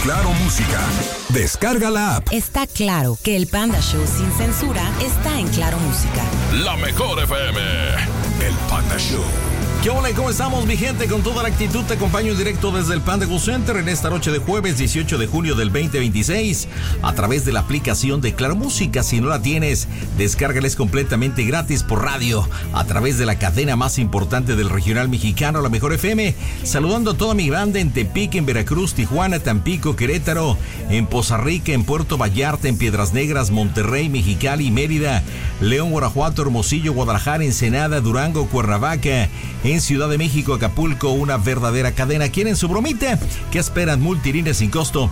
Claro Música. Descarga la app. Está claro que el Panda Show sin censura está en Claro Música. La mejor FM. El Panda Show. ¿Qué hola? ¿Cómo estamos, mi gente? Con toda la actitud te acompaño en directo desde el Panda Go Center en esta noche de jueves 18 de julio del 2026 a través de la aplicación de Claro Música. Si no la tienes, descárgala completamente gratis por radio a través de la cadena más importante del regional mexicano, La Mejor FM. Saludando a toda mi banda en Tepic, en Veracruz, Tijuana, Tampico, Querétaro, en Poza Rica, en Puerto Vallarta, en Piedras Negras, Monterrey, Mexicali, Mérida, León, Guanajuato, Hermosillo, Guadalajara, Ensenada, Durango, Cuernavaca, en Ciudad de México, Acapulco, una verdadera cadena. ¿Quieren su bromita? ¿Qué esperan? Multilínea sin costo,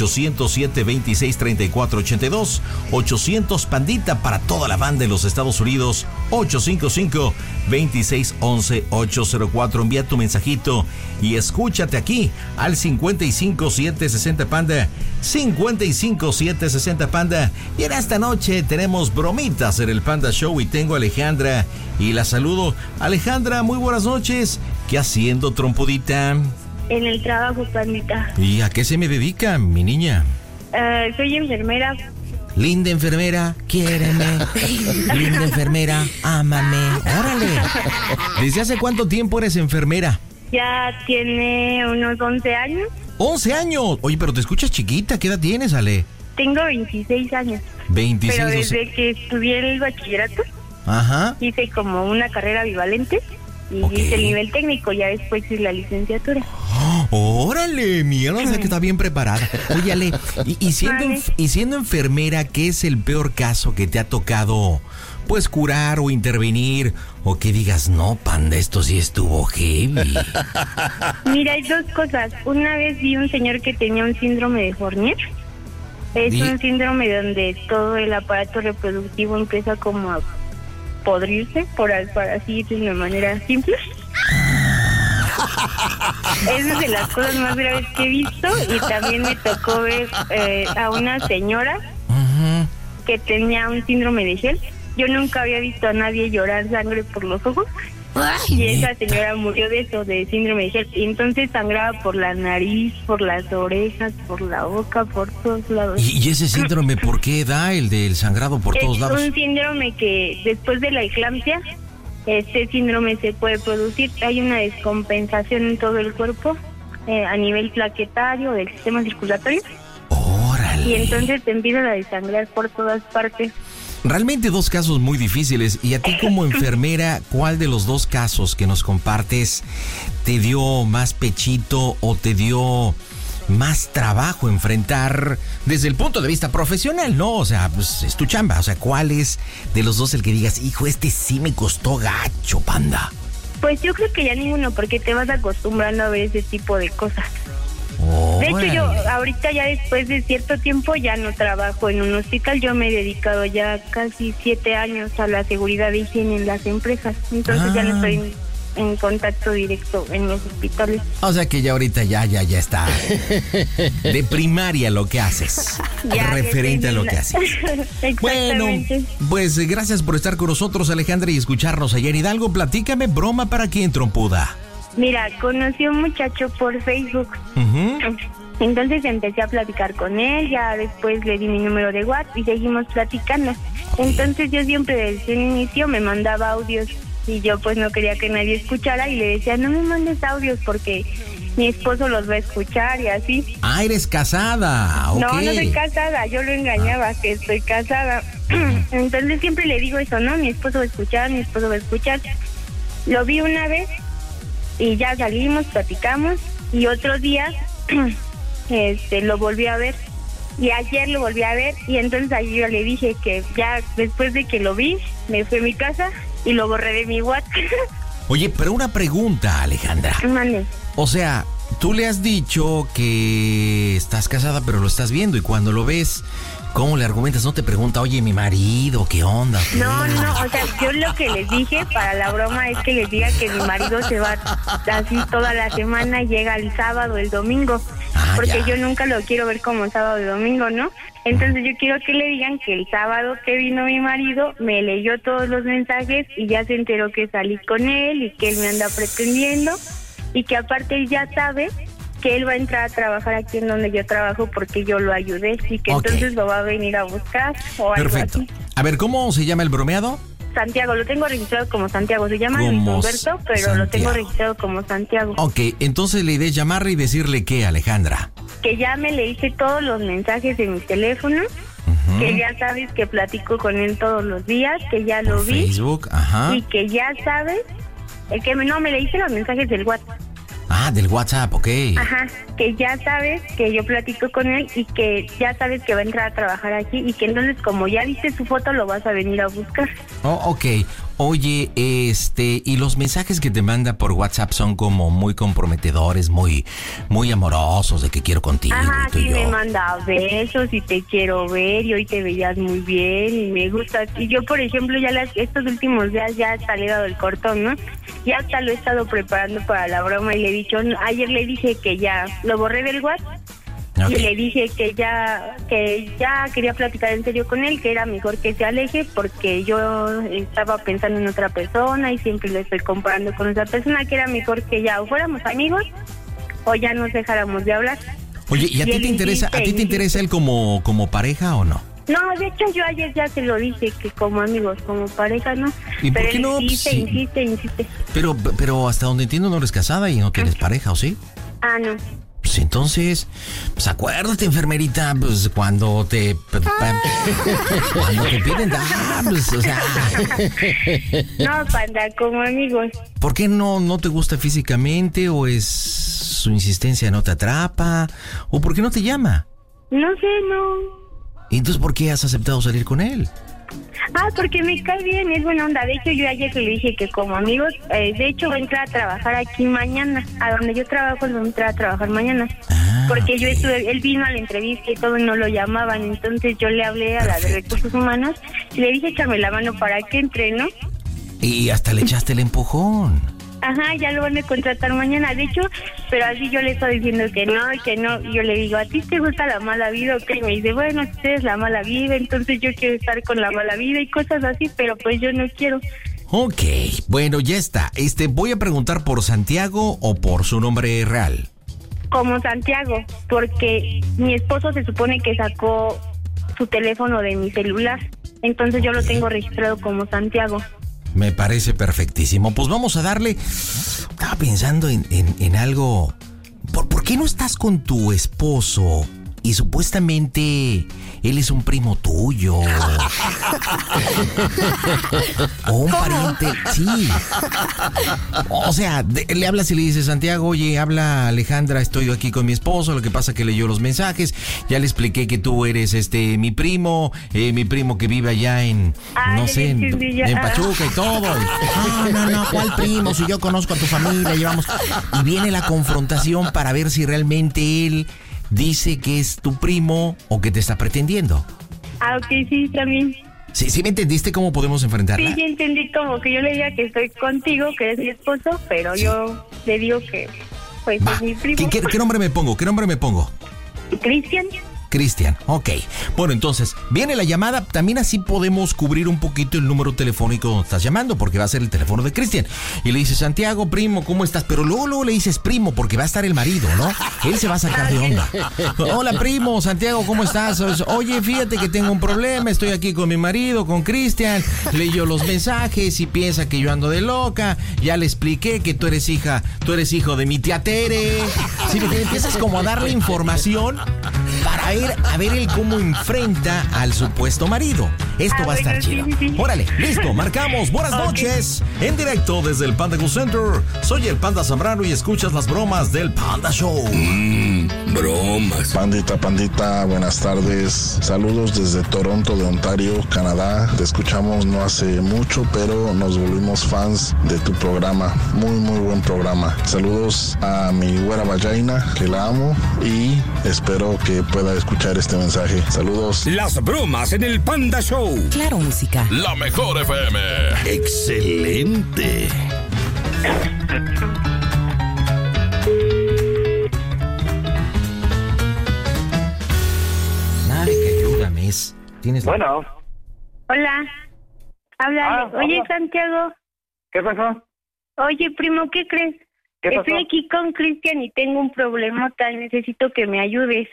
807-26-34-82, 800 Pandita para toda la banda en los Estados Unidos, 855-2611-804. Envía tu mensajito y escúchate aquí al 55760 Panda, 55760 Panda. Y en esta noche tenemos bromitas en el Panda Show y tengo a Alejandra y la saludo. Alejandra, muy buenas noches. ¿Qué haciendo, trompudita? En el trabajo, Pandita. ¿Y a qué se me dedica, mi niña? Soy enfermera. Linda enfermera, quiéreme. Linda enfermera, ámame. Órale. ¿Desde hace cuánto tiempo eres enfermera? Ya tiene unos 11 años. 11 años. Oye, pero te escuchas chiquita. ¿Qué edad tienes, Ale? Tengo 26 años. 26. Pero desde que estudié el bachillerato, ajá, hice como una carrera bivalente y hice el nivel técnico, ya después hice la licenciatura. ¡Órale! Mira, o sea que está bien preparada. Oye, Ale, y siendo enfermera, ¿qué es el peor caso que te ha tocado, pues, curar o intervenir? O que digas, no, Panda, esto sí estuvo heavy. Mira, hay dos cosas. Una vez vi un señor que tenía un síndrome de Fournier. Es un síndrome donde todo el aparato reproductivo empieza como a podrirse, para así decirlo de una manera simple. Esa es de las cosas más graves que he visto. Y también me tocó ver a una señora que tenía un síndrome de Gel. Yo nunca había visto a nadie llorar sangre por los ojos. Y esa señora murió de eso, de síndrome de Gel. Y entonces sangraba por la nariz, por las orejas, por la boca, por todos lados. ¿Y ese síndrome por qué da, el del sangrado por todos lados? Es un síndrome que después de la eclampsia, este síndrome se puede producir. Hay una descompensación en todo el cuerpo a nivel plaquetario del sistema circulatorio. ¡Órale! Y entonces te empiezan a desangrar por todas partes. Realmente dos casos muy difíciles. Y a ti como enfermera, ¿cuál de los dos casos que nos compartes te dio más pechito o te dio más trabajo enfrentar desde el punto de vista profesional, ¿no? O sea, pues es tu chamba. O sea, ¿cuál es de los dos el que digas, hijo, este sí me costó gacho, Panda? Pues yo creo que ya ninguno, porque te vas acostumbrando a ver ese tipo de cosas. De hecho, yo ahorita ya después de cierto tiempo ya no trabajo en un hospital. Yo me he dedicado ya casi 7 años a la seguridad de higiene en las empresas. Entonces ya no estoy en contacto directo en los hospitales. O sea que ya ahorita ya está de primaria lo que haces, referente a lo que haces. Bueno, pues gracias por estar con nosotros, Alejandra, y escucharnos ayer. Hidalgo, platícame, broma para quién, trompuda. Mira, conocí a un muchacho por Facebook. Entonces empecé a platicar con él, ya después le di mi número de WhatsApp y seguimos platicando. Entonces yo siempre desde el inicio me mandaba audios y yo pues no quería que nadie escuchara y le decía, no me mandes audios porque mi esposo los va a escuchar y así. Ah, eres casada. Okay. No soy casada, yo lo engañaba que estoy casada. Entonces siempre le digo eso, ¿no? Mi esposo va a escuchar, mi esposo va a escuchar. Lo vi una vez y ya salimos, platicamos y otro día lo volví a ver y ayer lo volví a ver y entonces ayer yo le dije que ya después de que lo vi me fui a mi casa y lo borré de mi WhatsApp. Oye, pero una pregunta, Alejandra. Mande. O sea, tú le has dicho que estás casada pero lo estás viendo y cuando lo ves, ¿cómo le argumentas? No te pregunta, oye, mi marido, ¿qué onda? No, o sea, yo lo que les dije para la broma es que les diga que mi marido se va así toda la semana, llega el sábado, el domingo, porque yo nunca lo quiero ver como sábado y domingo, ¿no? Entonces yo quiero que le digan que el sábado que vino mi marido me leyó todos los mensajes y ya se enteró que salí con él y que él me anda pretendiendo y que aparte él ya sabe que él va a entrar a trabajar aquí en donde yo trabajo porque yo lo ayudé y que entonces lo va a venir a buscar o perfecto. algo así. A ver, ¿cómo se llama el bromeado? Santiago, lo tengo registrado como Santiago. Se llama Luis Humberto, pero Santiago. lo tengo registrado como Santiago. Ok, entonces la idea es llamarle y decirle ¿qué, Alejandra? Que ya me le hice todos los mensajes en mi teléfono, que ya sabes que platico con él todos los días, que ya lo vi. Facebook, ajá. Y que ya sabes, me le hice los mensajes del WhatsApp. Ah, del WhatsApp, ok. Ajá, que ya sabes que yo platico con él y que ya sabes que va a entrar a trabajar aquí y que entonces como ya viste su foto lo vas a venir a buscar. Oh, ok. Oye, y los mensajes que te manda por WhatsApp son como muy comprometedores, muy amorosos, de que quiero contigo. Ajá, tú y sí, yo. me manda besos y te quiero ver y hoy te veías muy bien y me gusta. Y yo, por ejemplo, ya estos últimos días ya hasta le he dado el cortón, ¿no? Ya hasta lo he estado preparando para la broma y le he dicho, ayer le dije que ya lo borré del WhatsApp. Okay. Y le dije que ya quería platicar en serio con él, que era mejor que se aleje porque yo estaba pensando en otra persona y siempre lo estoy comparando con otra persona, que era mejor que ya o fuéramos amigos o ya nos dejáramos de hablar. Oye, ¿y a ti te interesa él como pareja o no? No, de hecho yo ayer ya se lo dije, que como amigos, como pareja, ¿no? ¿Y pero por qué no? Insiste. Pero hasta donde entiendo no eres casada y no tienes pareja, ¿o sí? Ah, no. Pues entonces, pues acuérdate, enfermerita, pues cuando te piden pues, o sea. No, panda, como amigos. ¿Por qué no te gusta físicamente o es su insistencia no te atrapa o por qué no te llama? No sé, no. ¿Y entonces por qué has aceptado salir con él? Ah, porque me cae bien, es buena onda. De hecho, yo ayer le dije que como amigos, de hecho va a entrar a trabajar aquí mañana. A donde yo trabajo, lo va a entrar a trabajar mañana. Porque yo él vino a la entrevista y todo y no lo llamaban. Entonces yo le hablé a la de Recursos Humanos y le dije échame la mano para que entre, ¿no? Y hasta le echaste el empujón. Ajá, ya lo van a contratar mañana. De hecho, pero así yo le estoy diciendo que no. Y yo le digo, ¿a ti te gusta la mala vida? Ok, me dice, bueno, usted es la mala vida, entonces yo quiero estar con la mala vida y cosas así, pero pues yo no quiero. Ok, bueno, ya está. Voy a preguntar por Santiago o por su nombre real. Como Santiago, porque mi esposo se supone que sacó su teléfono de mi celular, entonces yo lo tengo registrado como Santiago. Me parece perfectísimo. Pues vamos a darle. Estaba pensando en algo. ¿Por qué no estás con tu esposo? Y supuestamente él es un primo tuyo. O un pariente. Sí. O sea, le hablas y le dices, Santiago, oye, habla Alejandra, estoy aquí con mi esposo, lo que pasa que leyó los mensajes, ya le expliqué que tú eres mi primo que vive allá en, no sé, en Pachuca y todo. No, ¿cuál primo? Si yo conozco a tu familia, llevamos. Y viene la confrontación para ver si realmente él dice que es tu primo o que te está pretendiendo. Ah, ok, sí, también. ¿Sí me entendiste cómo podemos enfrentarla? Sí, entendí como que yo le diga que estoy contigo, que eres mi esposo, pero sí. Yo le digo que pues es mi primo. ¿Qué nombre me pongo? Cristian, ok. Bueno, entonces, viene la llamada. También así podemos cubrir un poquito el número telefónico donde estás llamando, porque va a ser el teléfono de Cristian. Y le dices, Santiago, primo, ¿cómo estás? Pero luego le dices primo, porque va a estar el marido, ¿no? Él se va a sacar de onda. Hola, primo, Santiago, ¿cómo estás? Oye, fíjate que tengo un problema, estoy aquí con mi marido, con Cristian. Leyó los mensajes y piensa que yo ando de loca. Ya le expliqué que tú eres hijo de mi tía Tere. Sí, empiezas como a darle información para a ver él cómo enfrenta al supuesto marido. Esto va a estar chido. Sí. Órale, listo, marcamos. Buenas noches. En directo desde el Panda Go Center. Soy el Panda Zambrano y escuchas las bromas del Panda Show. Bromas. Pandita, buenas tardes. Saludos desde Toronto, de Ontario, Canadá. Te escuchamos no hace mucho, pero nos volvimos fans de tu programa. Muy buen programa. Saludos a mi güera Vallaina, que la amo, y espero que pueda escuchar este mensaje. Saludos. Las bromas en el Panda Show. Claro, música. La mejor FM. Excelente. Madre que ayúdame. ¿Tienes Bueno. Hola. Habla. Oye, hola. Santiago. ¿Qué pasó? Oye, primo, ¿qué crees? ¿Qué pasó? Estoy aquí con Cristian y tengo un problemota, necesito que me ayudes.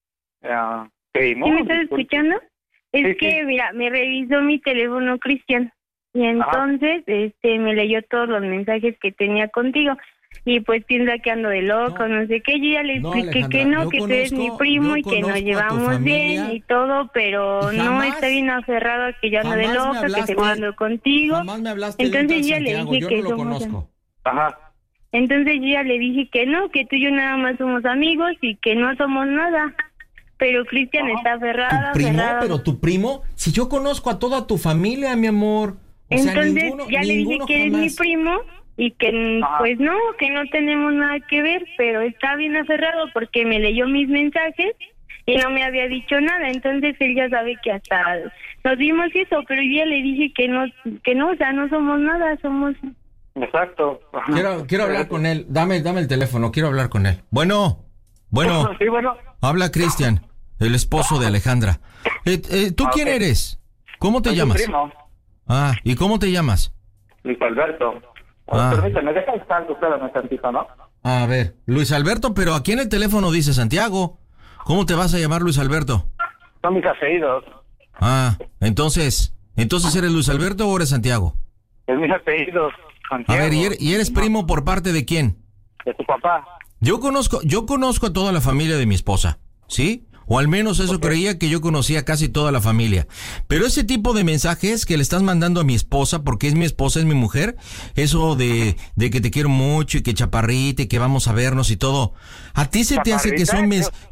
Primo. ¿Sí me estás escuchando? Es Sí, que, sí. mira, me revisó mi teléfono Cristian y entonces me leyó todos los mensajes que tenía contigo y pues piensa que ando de loco, no sé qué. Yo ya le expliqué que no, que tú eres mi primo y que nos llevamos bien y todo, pero no, está bien aferrado a que yo ando de loca, que te ando contigo. Jamás me hablaste Entonces de ya le Santiago, dije yo que no lo somos conozco. Ajá. Entonces yo ya le dije que no, que tú y yo nada más somos amigos y que no somos nada. Pero Cristian está aferrado, ¿Tu primo? aferrado. ¿Pero tu primo? Si yo conozco a toda tu familia, mi amor. O sea, Entonces ya le dije que eres mi primo y que pues no, que no tenemos nada que ver, pero está bien aferrado porque me leyó mis mensajes y no me había dicho nada. Entonces él ya sabe que hasta nos dimos eso, pero yo ya le dije que no, o sea, no somos nada, somos... Exacto. Quiero hablar con él. Dame el teléfono, quiero hablar con él. Bueno. Sí, bueno. Habla Cristian, el esposo de Alejandra. ¿Tú quién eres? ¿Cómo te Soy llamas? tu primo, Ah, ¿y cómo te llamas? Luis Alberto. Permíteme, deja estar espérame tantito, ¿no? A ver, Luis Alberto, pero aquí en el teléfono dice Santiago. ¿Cómo te vas a llamar Luis Alberto? Son mis apellidos. Ah, entonces ¿eres Luis Alberto o eres Santiago? Es mis apellidos. A Santiago. ver, ¿y eres primo por parte de quién? De tu papá. Yo conozco a toda la familia de mi esposa, ¿sí? O al menos eso creía, que yo conocía casi toda la familia. Pero ese tipo de mensajes que le estás mandando a mi esposa, porque es mi esposa, es mi mujer, eso de que te quiero mucho y que chaparrita y que vamos a vernos y todo, ¿a ti se te hace que son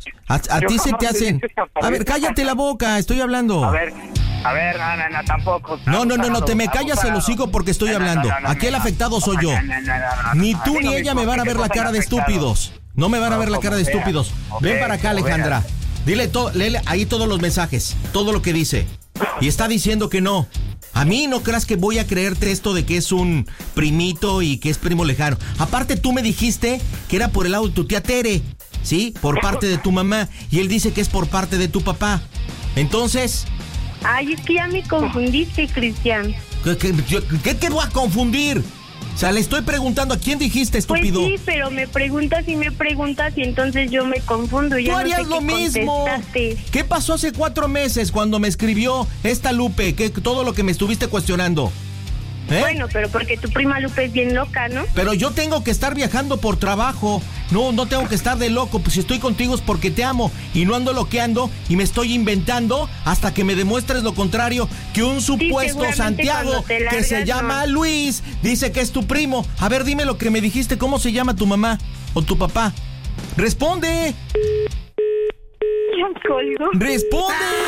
a ti se te hacen? A ver, cállate la boca, estoy hablando. A ver, no, tampoco. No, te me callas el hocico porque estoy hablando. Aquí el afectado soy yo. Ni tú ni ella me van a ver la cara de estúpidos. No me van a ver la cara de estúpidos. Ven para acá, Alejandra. Léele ahí todos los mensajes, todo lo que dice. Y está diciendo que no. A mí no creas que voy a creerte esto de que es un primito y que es primo lejano. Aparte tú me dijiste que era por el lado de tu tía Tere, ¿sí? Por parte de tu mamá. Y él dice que es por parte de tu papá. Entonces... Ay, es que ya me confundiste, Cristian. ¿Qué te voy a confundir? O sea, le estoy preguntando a quién dijiste, estúpido. Pues sí, pero me preguntas y entonces yo me confundo. Tú harías lo mismo. ¿Qué pasó hace 4 meses cuando me escribió esta Lupe? Todo lo que me estuviste cuestionando. Bueno, pero porque tu prima Lupe es bien loca, ¿no? Pero yo tengo que estar viajando por trabajo. No tengo que estar de loco. Pues si estoy contigo es porque te amo. Y no ando loqueando y me estoy inventando hasta que me demuestres lo contrario. Que un supuesto Santiago que se llama Luis dice que es tu primo. A ver, dime lo que me dijiste. ¿Cómo se llama tu mamá o tu papá? ¡Responde! Colgo. ¡Responde!